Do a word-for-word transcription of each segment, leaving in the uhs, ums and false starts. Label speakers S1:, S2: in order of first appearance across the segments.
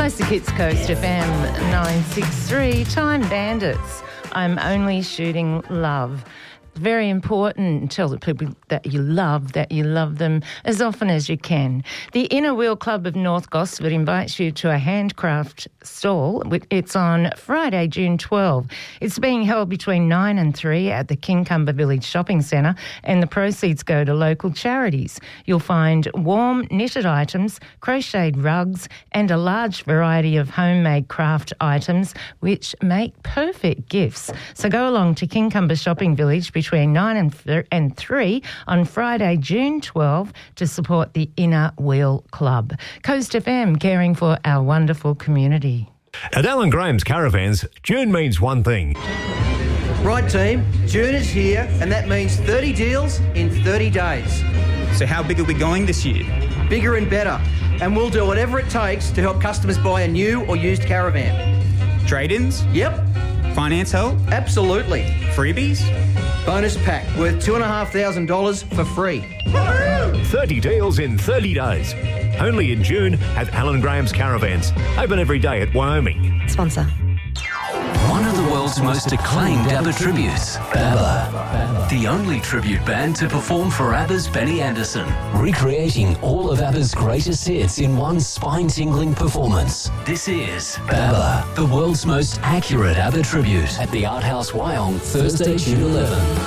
S1: Classic Hits Coast F M nine sixty-three. Time Bandits. I'm only shooting love. Very important. Tell the people that you love, that you love them as often as you can. The Inner Wheel Club of North Gosford invites you to a handcraft stall. It's on Friday, June twelfth. It's being held between nine and three at the Kincumber Village Shopping Centre, and the proceeds go to local charities. You'll find warm knitted items, crocheted rugs, and a large variety of homemade craft items which make perfect gifts. So go along to Kincumber Shopping Village between between nine and, th- and three on Friday, June twelfth to support the Inner Wheel Club. Coast F M, caring for our wonderful community.
S2: At Alan Graham's Caravans, June means one thing.
S3: Right, team, June is here, and that means thirty deals in thirty days.
S4: So how big are we going this year?
S3: Bigger and better, and we'll do whatever it takes to help customers buy a new or used caravan.
S4: Trade-ins?
S3: Yep.
S4: Finance help?
S3: Absolutely.
S4: Freebies?
S3: Bonus pack worth two thousand five hundred dollars for free.
S2: thirty deals in thirty days. Only in June at Alan Graham's Caravans. Open every day at Wyoming.
S5: Sponsor.
S6: One of the world's most acclaimed ABBA tributes, ABBA. The only tribute band to perform for ABBA's Benny Andersson. Recreating all of ABBA's greatest hits in one spine-tingling performance. This is ABBA, the world's most accurate ABBA tribute at the Art House Wyong, Thursday, June eleventh.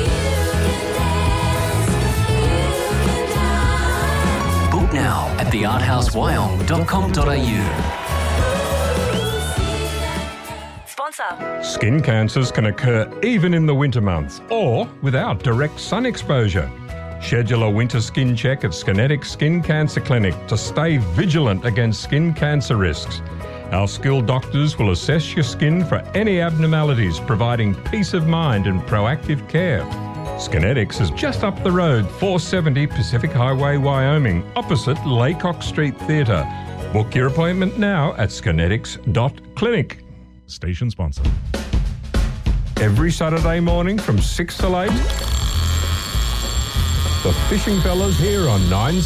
S6: Book now at the art house wyong dot com dot a u.
S7: Skin cancers can occur even in the winter months or without direct sun exposure. Schedule a winter skin check at Skinetics Skin Cancer Clinic to stay vigilant against skin cancer risks. Our skilled doctors will assess your skin for any abnormalities, providing peace of mind and proactive care. Skinetics is just up the road, four seventy Pacific Highway, Wyoming, opposite Laycock Street Theatre. Book your appointment now at skinetics dot clinic. Station sponsor. Every Saturday morning from six till eight, the Fishing Fellas here on nine